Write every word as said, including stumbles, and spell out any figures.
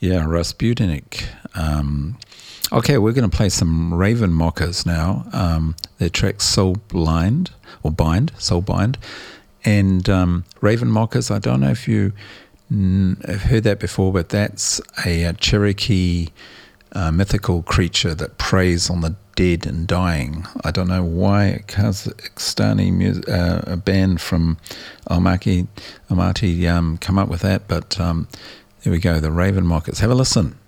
Yeah, Rasputinnik. Um, okay, we're going to play some Raven Mockers now. Um, their track Soul Blind, or Bind, Soul Bind. And um, Raven Mockers, I don't know if you mm, have heard that before, but that's a, a Cherokee uh, mythical creature that preys on the dead and dying. I don't know why Kazakhstani music, uh, a band from Almaty, Almaty um, come up with that, but um, there we go, the Raven Mockers. Have a listen.